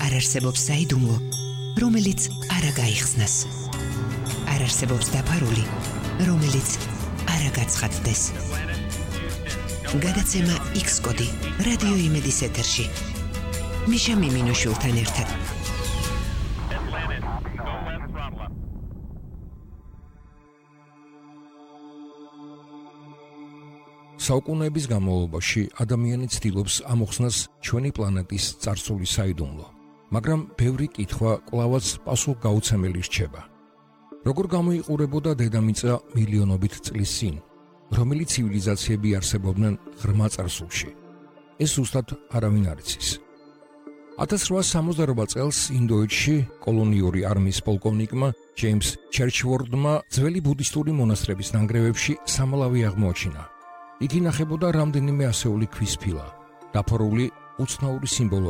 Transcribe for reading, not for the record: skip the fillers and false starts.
არ არსებობს საიდუმლო, რომელიც არ გაიხსნას. არ არსებობს დაფარული, რომელიც არ გაცხადდეს. გადაცემა X-კოდი რადიო იმედის ეთერში. მიშა მიმინოშვილთან ერთად. საუკუნეების განმავლობაში ადამიანი ცდილობს ამოხსნას ჩვენი პლანეტის წარსული საიდუმლო, მაგრამ ბევრი კითხვა კვლავაც პასუხგაუცემელი რჩება. როგორ გამოიყურებოდა დედამიწა მილიონობით წლის წინ, რომელი ცივილიზაციები არსებობდნენ ღრმა წარსულში? ეს ზუსტად არავინ არ იცის. 1868 წელს ინდოეთში კოლონიური არმიის პოლკოვნიკმა ჯეიმს ჩერჩვორდმა ძველი ბუდისტური მონასტრების ნანგრევებში სამალავი აღმოაჩინა. იქ ინახებოდა რამდენიმე ასეული ქვის ფილა, დაფარული უცნაური სიმბოლოებით.